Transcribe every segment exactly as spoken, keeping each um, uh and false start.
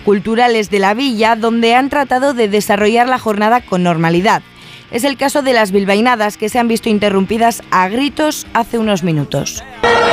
culturales de la villa, donde han tratado de desarrollar la jornada con normalidad. Es el caso de las bilbainadas, que se han visto interrumpidas a gritos hace unos minutos.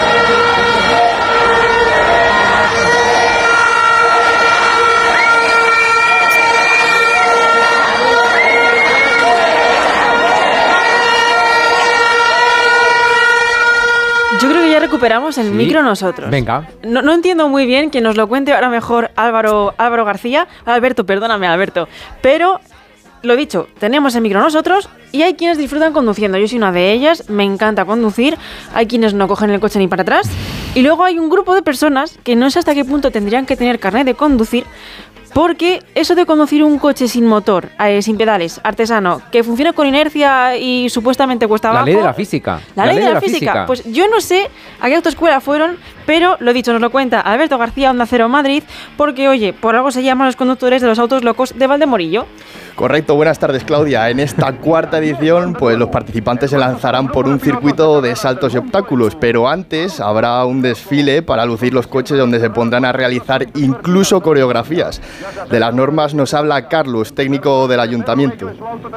Yo creo que ya recuperamos el sí. micro nosotros. Venga. No, no entiendo muy bien que nos lo cuente ahora mejor Álvaro, Álvaro García. Alberto, perdóname, Alberto. Pero, lo dicho, tenemos el micro nosotros y hay quienes disfrutan conduciendo. Yo soy una de ellas, me encanta conducir. Hay quienes no cogen el coche ni para atrás. Y luego hay un grupo de personas que no sé hasta qué punto tendrían que tener carnet de conducir, porque eso de conducir un coche sin motor, eh, sin pedales, artesano, que funciona con inercia y supuestamente cuesta abajo... La ley de la física. La, la ley, ley de la, la física. física. Pues yo no sé a qué autoescuela fueron, pero lo dicho, nos lo cuenta Alberto García, Onda Cero Madrid, porque, oye, por algo se llaman los conductores de los autos locos de Valdemorillo. Correcto, buenas tardes, Claudia. En esta cuarta edición, pues los participantes se lanzarán por un circuito de saltos y obstáculos, pero antes habrá un desfile para lucir los coches donde se pondrán a realizar incluso coreografías. De las normas nos habla Carlos, técnico del ayuntamiento.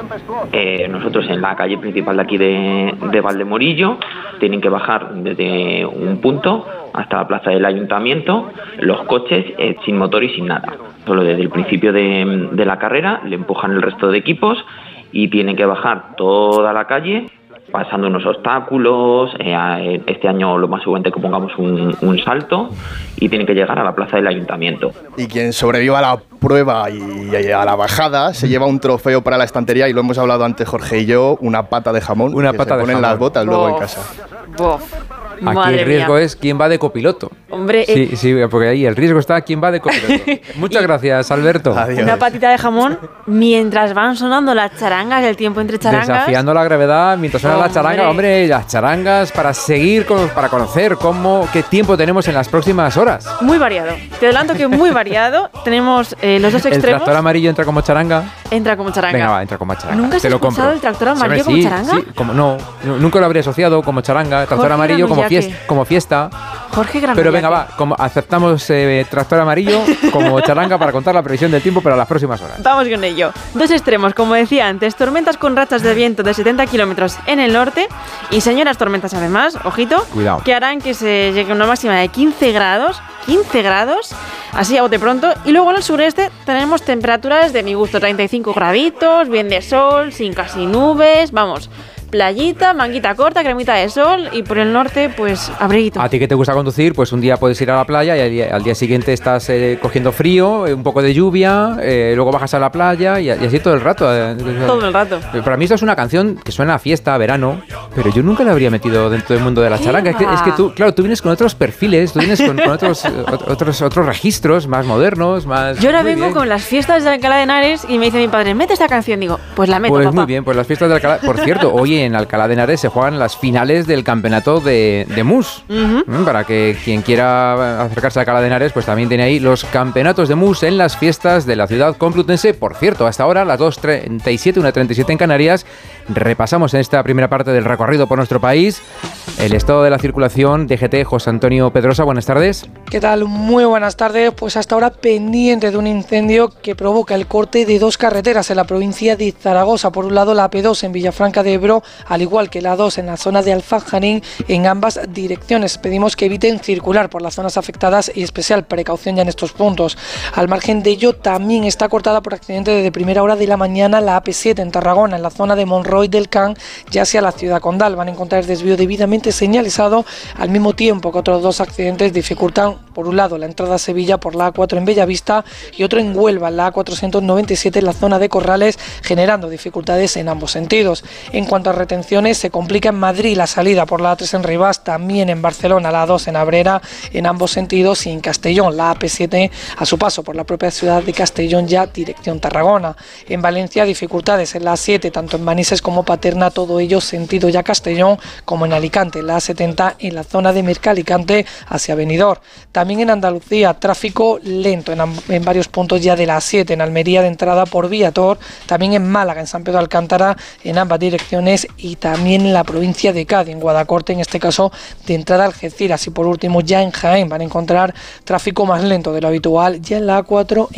Eh, nosotros en la calle principal de aquí de, de Valdemorillo tienen que bajar desde un punto hasta la plaza del ayuntamiento los coches eh, sin motor y sin nada. Solo desde el principio de, de la carrera le empujan el resto de equipos y tienen que bajar toda la calle pasando unos obstáculos. Eh, este año lo más seguramente que pongamos un, un salto y tienen que llegar a la plaza del ayuntamiento. Y quien sobreviva a la prueba y a la bajada se lleva un trofeo para la estantería, y lo hemos hablado antes Jorge y yo, una pata de jamón, una que pata se de ponen jamón. Las botas Bof. luego en casa. Bof. Aquí Madre el riesgo mía. es quién va de copiloto. Hombre, sí, eh, sí, porque ahí el riesgo está quién va de copiloto. Muchas gracias, Alberto. Adiós. una patita de jamón mientras van sonando las charangas, el tiempo entre charangas. Desafiando la gravedad mientras suena la Hombre. charanga, hombre, las charangas para seguir, con, para conocer cómo, qué tiempo tenemos en las próximas horas. Muy variado. Te adelanto que muy variado. Tenemos eh, los dos El extremos. tractor amarillo entra como charanga. Entra como charanga. Venga, va, entra como charanga. ¿Nunca has Te lo escuchado compro. el tractor amarillo Sí, como sí, charanga? Sí, como, no, no, nunca lo habría asociado como charanga. Tractor Jorge amarillo como, Granullaque. fies, como fiesta. Jorge Granullaque. Pero venga, va, como aceptamos eh, tractor amarillo como charanga para contar la previsión del tiempo para las próximas horas. Vamos con ello. Dos extremos, como decía antes, tormentas con rachas de viento de setenta kilómetros en el norte y señoras tormentas además, ojito, Cuidado. que harán que se llegue a una máxima de quince grados, quince grados, así a bote pronto. Y luego en el sureste tenemos temperaturas de mi gusto, treinta y cinco graditos, bien de sol, sin casi nubes, vamos, playita, manguita corta, cremita de sol, y por el norte, pues, abriguito. A ti que te gusta conducir, pues un día puedes ir a la playa y al día, al día siguiente estás eh, cogiendo frío, eh, un poco de lluvia, eh, luego bajas a la playa y, y así todo el rato. eh. Todo el rato. Para mí esto es una canción que suena a fiesta, a verano, pero yo nunca la habría metido dentro del mundo de la ¿Qué charanga. Es que, va? es que tú, claro, tú vienes con otros perfiles, tú vienes con, con otros, eh, otros, otros registros más modernos, más... Yo ahora muy vengo bien. con las fiestas de Alcalá de Henares y me dice mi padre, mete esta canción. Digo, pues la meto, Pues papá. muy bien, pues las fiestas de Alcalá... Por cierto, hoy en Alcalá de Henares se juegan las finales del campeonato de, de mus. Ujú. Mm, Para que quien quiera acercarse a Alcalá de Henares, pues también tiene ahí los campeonatos de mus en las fiestas de la ciudad complutense. Por cierto, hasta ahora, las dos treinta y siete, una treinta y siete en Canarias, repasamos en esta primera parte del recorrido por nuestro país el estado de la circulación. D G T, José Antonio Pedrosa, buenas tardes. ¿Qué tal? Muy buenas tardes. Pues hasta ahora pendiente de un incendio que provoca el corte de dos carreteras en la provincia de Zaragoza. Por un lado la P dos en Villafranca de Ebro, al igual que la dos en la zona de Alfajarín, en ambas direcciones. Pedimos que eviten circular por las zonas afectadas y especial precaución ya en estos puntos. Al margen de ello, también está cortada por accidente desde primera hora de la mañana la A P siete en Tarragona, en la zona de Monroy del Can, ya hacia la ciudad condal. Van a encontrar el desvío debidamente señalizado, al mismo tiempo que otros dos accidentes dificultan, por un lado, la entrada a Sevilla por la A cuatro en Bellavista y otro en Huelva, en la A cuatrocientos noventa y siete en la zona de Corrales, generando dificultades en ambos sentidos. En cuanto a retenciones, se complica en Madrid la salida por la A tres en Rivas, también en Barcelona la A dos en Abrera, en ambos sentidos, y en Castellón la A P siete a su paso por la propia ciudad de Castellón, ya dirección Tarragona. En Valencia, dificultades en la A siete, tanto en Manises como Paterna, todo ello sentido ya Castellón, como en Alicante, la A setenta en la zona de Mercalicante hacia Benidorm. También en Andalucía, tráfico lento en, en varios puntos ya de la A siete, en Almería de entrada por Viator, también en Málaga, en San Pedro de Alcántara, en ambas direcciones, y también en la provincia de Cádiz, en Guadacorte, en este caso de entrada a Algeciras. Y por último, ya en Jaén van a encontrar tráfico más lento de lo habitual, ya en la A cuatro